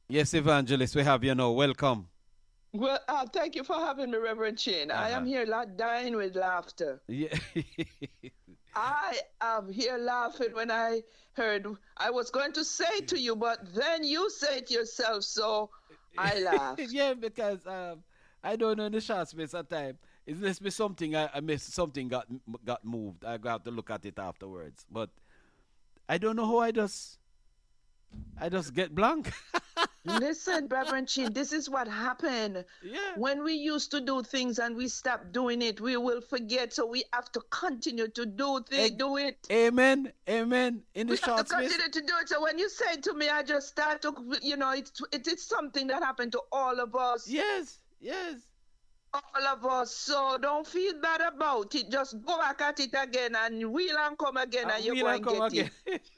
Yes, Evangelist, we have you now. Welcome. Well, thank you for having me, Reverend Chin. I am Uh-huh. here dying with laughter. Yeah. I am here laughing when I heard I was going to say to you, but then you say it yourself, so I laughed. Yeah, because I don't know in the short space of time. It must be something I missed. Something got moved. I got to look at it afterwards. But I don't know how I just get blank. Listen, Reverend Chin, this is what happened. Yeah. When we used to do things and we stop doing it, we will forget. So we have to continue to Eg- do it. Amen. Amen. In the We have to short space. continue to do it. So when you say to me, I just start to, it is something that happened to all of us. Yes. Yes. All of us. So don't feel bad about it. Just go back at it again and wheel and come again and you Will go I and come get again? it.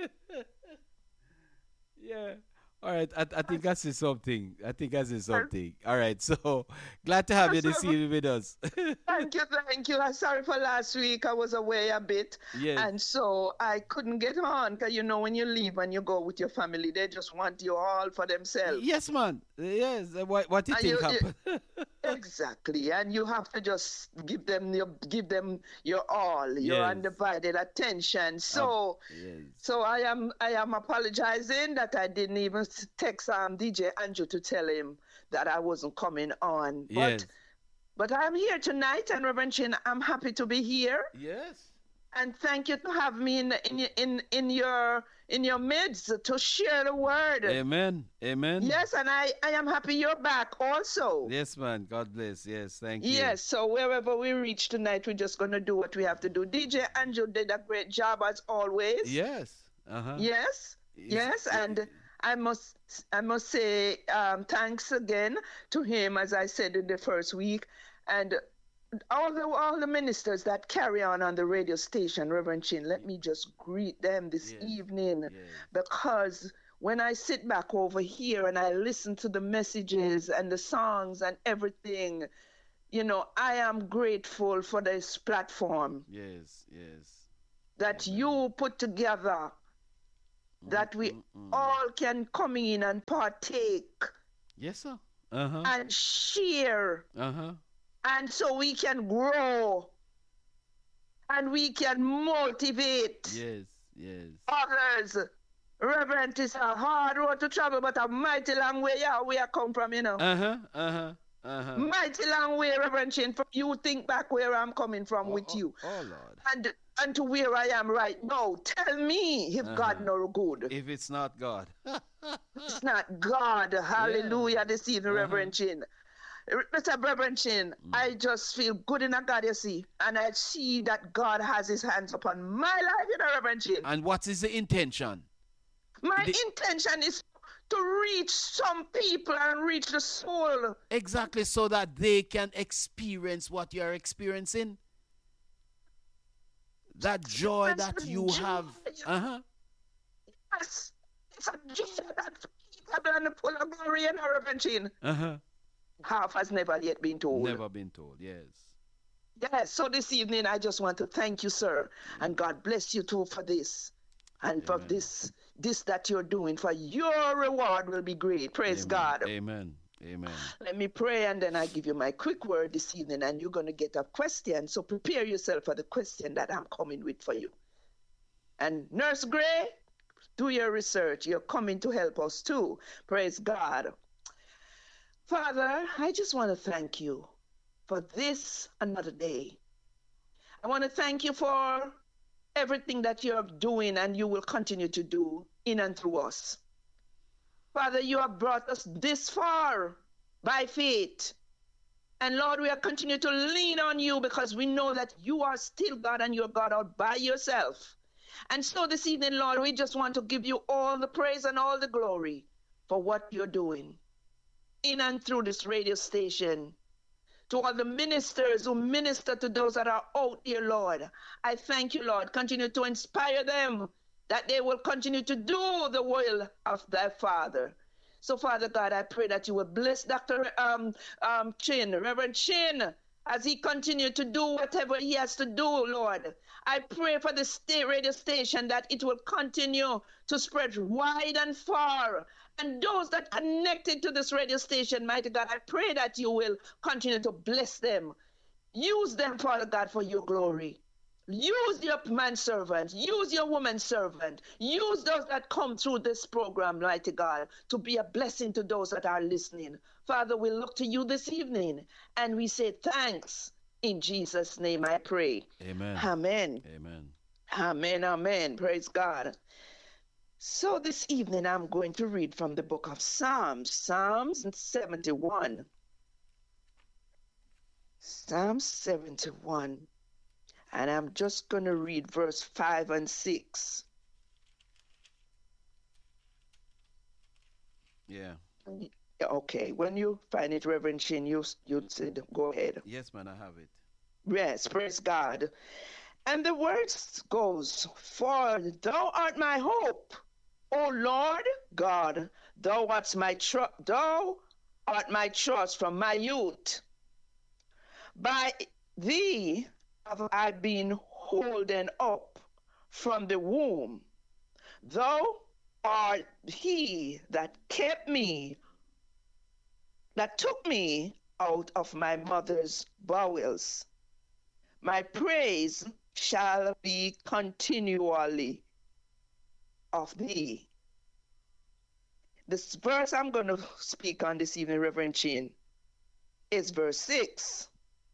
Yeah. All right. I think I see something. I think I see something. All right. So glad to have you this So, evening with us. thank you, thank you. I'm sorry for last week. I was away a bit, Yes. and so I couldn't get on. Because when you leave and you go with your family, they just want you all for themselves. Yes, man. Yes. What you And think happened? exactly, and you have to just give them your all, your Yes. undivided attention. Yes. So I am apologizing that I didn't even text DJ Andrew to tell him that I wasn't coming on. But Yes. but I'm here tonight, and Reverend Chin, I'm happy to be here. Yes. And thank you to have me in your midst to share the word. Amen. Amen. Yes, and I am happy you're back also. Yes, man. God bless. Yes. Thank you. Yes, so wherever we reach tonight, we're just gonna do what we have to do. DJ Angel did a great job as always. Yes. Uh huh. Yes, It's, yes, and I must say thanks again to him, as I said in the first week, and all the ministers that carry on the radio station, Reverend Chin. Let me just greet them this yes. evening, Yes. because when I sit back over here and I listen to the messages and the songs and everything, I am grateful for this platform Yes. Yes. that Amen. you put together, that we Mm-mm-mm. all can come in and partake Yes, sir. Uh huh. and share, Uh huh. and so we can grow and we can motivate Yes. Yes. others. Reverend, is a hard road to travel, but a mighty long way, yeah, we are come from. Uh huh. Uh huh. Uh huh. Mighty long way, Reverend Chin, from you think back where I'm coming from Oh, with oh, you. oh, Lord. And to where I am right now. Tell me if Uh God huh. no good. If it's not God. It's not God. Yeah. Hallelujah. This evening, Uh huh. Reverend Chin. Mr. Reverend Chin, I Mm. just feel good in a God, you see. And I see that God has his hands upon my life, Reverend Chin. And what is the intention? My The, intention is to reach some people and reach the soul. exactly so that they can experience what you are experiencing. That joy Experience that the you joy. have. Uh huh. Yes. It's a joy that's and full of glory and Reverend Chin. Uh huh. Half has never yet been told. Never been told. Yes. Yes, so this evening I just want to thank you, sir, and God bless you too for this, and for Amen. this that you're doing. For your reward will be great. Praise Amen. God. Amen. Amen. Let me pray, and then I give you my quick word this evening, and you're gonna get a question. So prepare yourself for the question that I'm coming with for you. And Nurse Gray, do your research. You're coming to help us too. Praise God. Father, I just want to thank you for this another day. I want to thank you for everything that you're doing and you will continue to do in and through us. Father, you have brought us this far by faith. And Lord, we are continue to lean on you because we know that you are still God and you're God all by yourself. And so this evening, Lord, we just want to give you all the praise and all the glory for what you're doing in and through this radio station. To all the ministers who minister to those that are out here, Lord, I thank you, Lord. Continue to inspire them that they will continue to do the will of their Father. So, Father God, I pray that you will bless Dr. Chin, Reverend Chin, as he continues to do whatever he has to do, Lord. I pray for the state radio station that it will continue to spread wide and far. And those that are connected to this radio station, mighty God, I pray that you will continue to bless them. Use them, Father God, for your glory. Use your man servant. Use your woman servant. Use those that come through this program, mighty God, to be a blessing to those that are listening. Father, we look to you this evening and we say thanks. In Jesus' name I pray. Amen. Amen. Amen. Amen. Amen. Praise God. So this evening I'm going to read from the book of Psalms, Psalms 71. Psalm 71. And I'm just going to read verse 5 and 6. Yeah. Okay. When you find it, Reverend Shin, you said, go ahead. Yes, man, I have it. Yes, praise God. And the words goes, for thou art my hope, O Lord God, thou art my trust from my youth. By thee have I been holden up from the womb. Thou art he that kept me, that took me out of my mother's bowels. My praise shall be continually of thee. This verse I'm going to speak on this evening, Reverend Chin, is verse 6.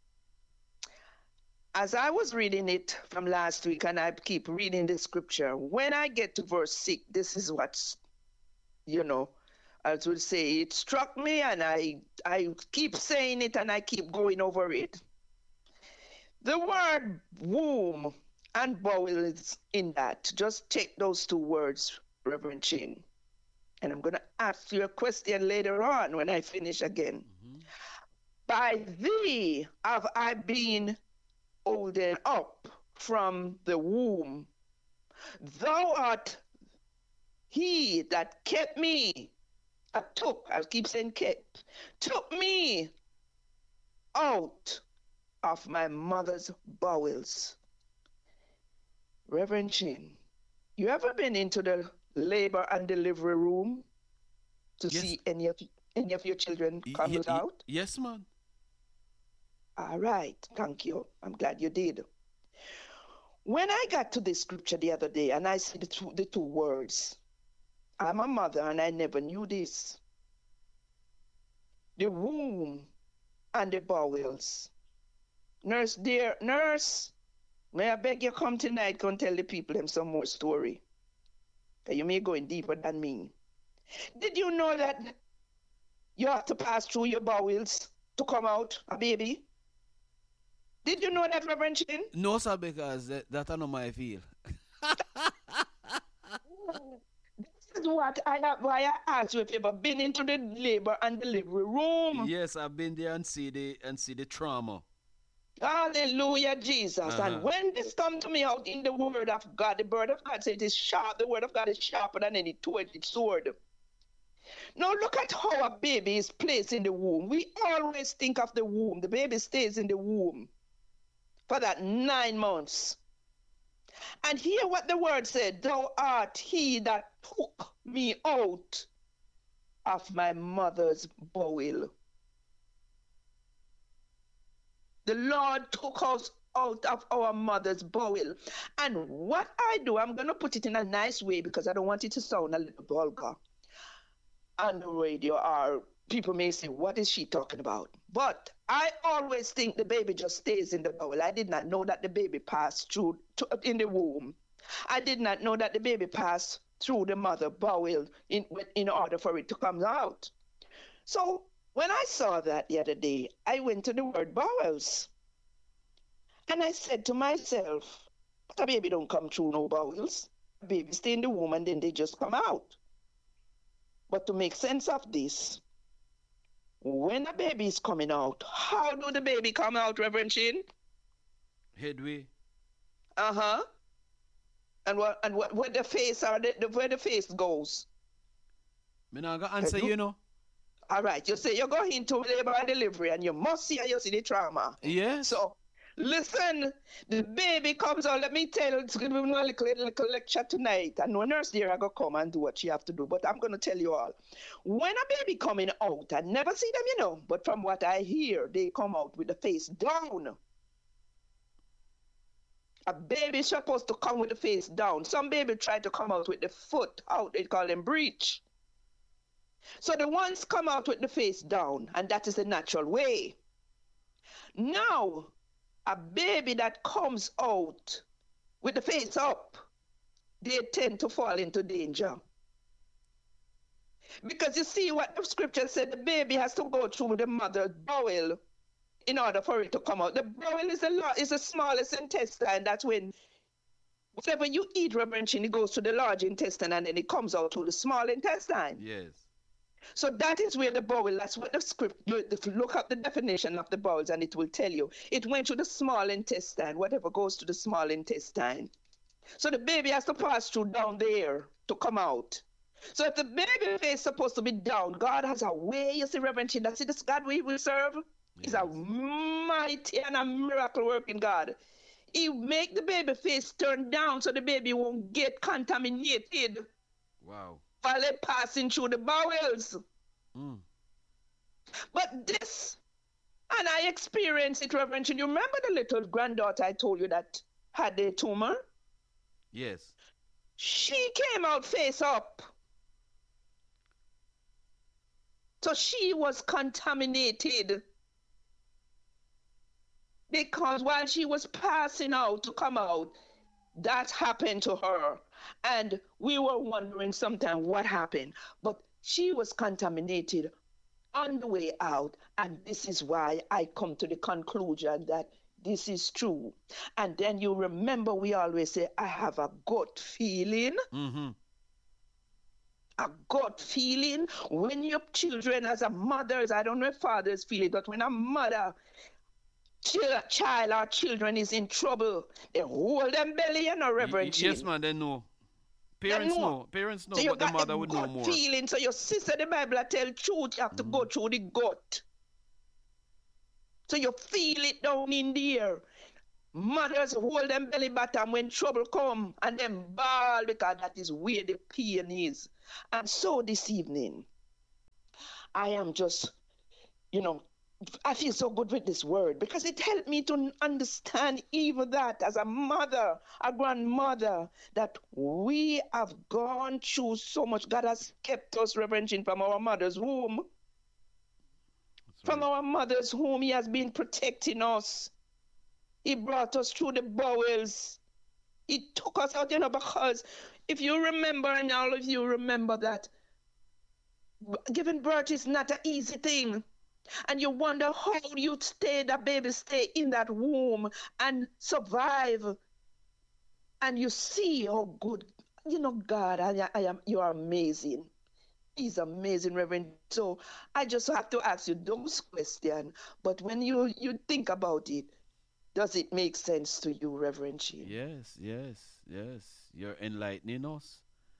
As I was reading it from last week, and I keep reading the scripture, when I get to verse 6, this is what's, as we say, it struck me, and I keep saying it, and I keep going over it. The word womb and bowel is in that. Just take those two words, Reverend Chin. And I'm going to ask you a question later on when I finish again. Mm-hmm. By thee have I been holden up from the womb. Thou art he that kept me. I keep saying kept. Took me out of my mother's bowels. Reverend Chin, you ever been into the labor and delivery room to see any of your children come out? Yes, man. All right, thank you. I'm glad you did. When I got to this scripture the other day and I see the two words, I'm a mother and I never knew this. The womb and the bowels. Nurse, dear nurse, may I beg you come tonight, come tell the people them some more story. You may go in deeper than me. Did you know that you have to pass through your bowels to come out a baby? Did you know that, Reverend Chin? No, sir, because that I know my feel. This is why I asked you if you ever been into the labor and delivery room. Yes, I've been there and see the trauma. Hallelujah, Jesus. And when this come to me out in the word of God, the word of God says it is sharp. The word of God is sharper than any two-edged sword. Now look at how a baby is placed in the womb. We always think of the womb. The baby stays in the womb for that 9 months. And hear what the word said. Thou art he that took me out of my mother's bowel. The Lord took us out of our mother's bowel. And what I do, I'm going to put it in a nice way because I don't want it to sound a little vulgar on the radio, or people may say, what is she talking about? But I always think the baby just stays in the bowel. I did not know that the baby passed through in the womb. I did not know that the baby passed through the mother bowel in order for it to come out. So when I saw that the other day, I went to the word bowels. And I said to myself, a baby don't come through no bowels. A baby stay in the womb and then they just come out. But to make sense of this, when a baby is coming out, how do the baby come out, Reverend Chin? Headway. Uh-huh. And where the face where the face goes? Me not gonna answer, you know. All right, you say you're going into labor and delivery and you must see and you see the trauma. Yes. So, listen, the baby comes out. Let me tell you, it's going to be a little lecture tonight. And no nurse there, I go come and do what she have to do. But I'm going to tell you all. When a baby coming out, I never see them, but from what I hear, they come out with the face down. A baby is supposed to come with the face down. Some baby try to come out with the foot out. They call them breech. So the ones come out with the face down, and that is the natural way. Now, a baby that comes out with the face up, they tend to fall into danger. Because you see what the scripture said, the baby has to go through the mother's bowel in order for it to come out. The bowel is the smallest intestine. That's when whatever you eat, Reverend Chin, it goes to the large intestine and then it comes out to the small intestine. Yes. So that is where the bowel, that's what the script, look up the definition of the bowels and it will tell you. It went to the small intestine, whatever goes to the small intestine. So the baby has to pass through down there to come out. So if the baby face is supposed to be down, God has a way, you see, Reverend Chin, that's this God we will serve. Yes. He's a mighty and a miracle working God. He make the baby face turn down so the baby won't get contaminated. Wow. While they're passing through the bowels. But this, and I experienced it, Reverend Chin. You remember the little granddaughter I told you that had the tumor? Yes. She came out face up. So she was contaminated. Because while she was passing out to come out, that happened to her. And we were wondering sometimes what happened. But she was contaminated on the way out. And this is why I come to the conclusion that this is true. And then you remember we always say, I have a gut feeling. Mm-hmm. A gut feeling. When your children, as a mother, I don't know if fathers feel it, but when a mother, child or children is in trouble, they hold them belly, Reverend Chin. Yes, man, they know. Parents know. Parents know, so but the mother would know more. Feeling. So your sister, the Bible tell truth, you have to go through the gut. So you feel it down in the air. Mothers hold them belly button when trouble come and then bawl because that is where the pain is. And so this evening, I am just, I feel so good with this word because it helped me to understand even that as a mother, a grandmother, that we have gone through so much. God has kept us, Reverend Chin, from our mother's womb. From our mother's womb, He has been protecting us. He brought us through the bowels. He took us out, because if you remember, and all of you remember that giving birth is not an easy thing. And you wonder how you that baby stay in that womb and survive. And you see how good, God, you are amazing. He's amazing, Reverend. So I just have to ask you those questions. But when you think about it, does it make sense to you, Reverend Chin? Yes. You're enlightening us.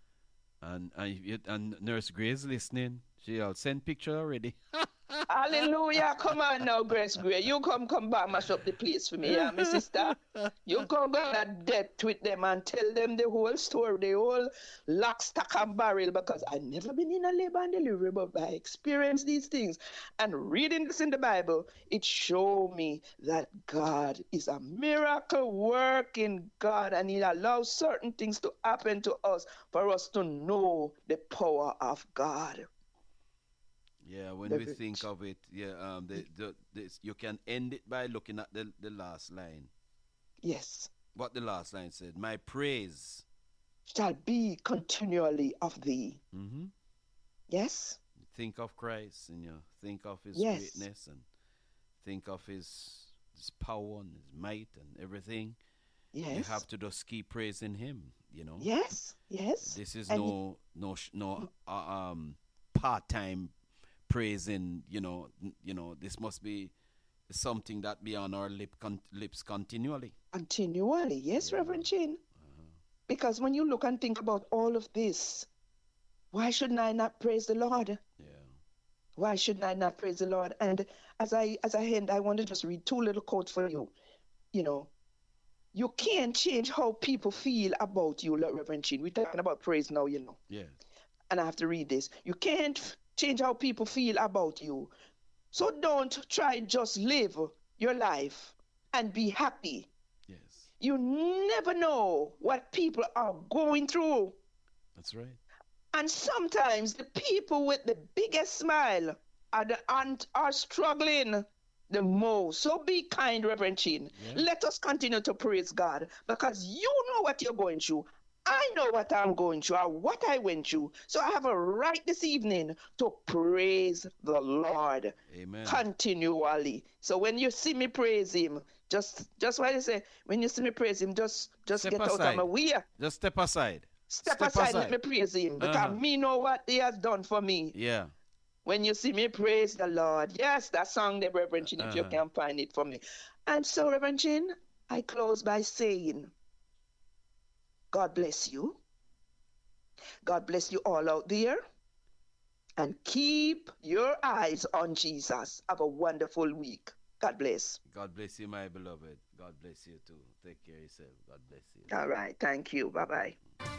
And Nurse Gray's listening. She'll send picture already. Hallelujah. Come on now, Grace Gray. You come back, mash up the place for me, my sister. You come go at depth with them and tell them the whole story, the whole lock, stock, and barrel, because I've never been in a labor and delivery, but I experienced these things. And reading this in the Bible, it showed me that God is a miracle working God, and He allows certain things to happen to us for us to know the power of God. Yeah, when we think of it, you can end it by looking at the last line. Yes. What the last line said, my praise shall be continually of thee. Mm-hmm. Yes. Think of Christ and think of His greatness and think of His power and His might and everything. Yes. You have to just keep praising Him, Yes. This is no part-time praising, this must be something that be on our lips continually. Continually, yes, Reverend Chin. Because when you look and think about all of this, why shouldn't I not praise the Lord? Yeah. Why should I not praise the Lord? And as I end, I want to just read two little quotes for you. You know, you can't change how people feel about you, Reverend Chin. We're talking about praise now, you know. Yes. And I have to read this. You can't change how people feel about you. So don't try, just live your life and be happy. Yes. You never know what people are going through. That's right. And sometimes the people with the biggest smile are struggling the most. So be kind, Reverend Chin. Yeah. Let us continue to praise God because you know what you're going through. I know what I'm going through or what I went through. So I have a right this evening to praise the Lord Amen. continually. So when you see me praise him, just what I say, when you see me praise him, just Step get out of my aside. way. Just step aside. Step Step aside, let aside. me praise him because Uh-huh. me know what he has done for me. Yeah. When you see me praise the Lord. Yes, that song, the Reverend Chin, if you Uh-huh. can find it for me. And so, Reverend Chin, I close by saying, God bless you. God bless you all out there. And keep your eyes on Jesus. Have a wonderful week. God bless. God bless you, my beloved. God bless you too. Take care of yourself. God bless you. All right. Thank you. Bye bye.